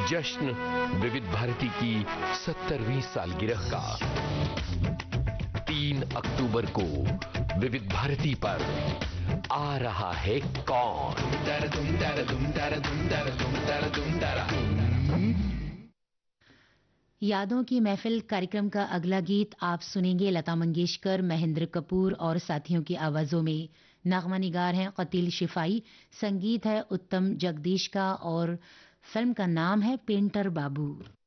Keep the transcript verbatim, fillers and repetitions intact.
जश्न विविध भारती की सत्तरवीं सालगिरह का तीन अक्टूबर को विविध भारती पर आ रहा है कौन। यादों की महफिल कार्यक्रम का अगला गीत आप सुनेंगे लता मंगेशकर, महेंद्र कपूर और साथियों की आवाजों में। नगमा निगार हैं कतील शिफाई, संगीत है उत्तम जगदीश का और फिल्म का नाम है पेंटर बाबू।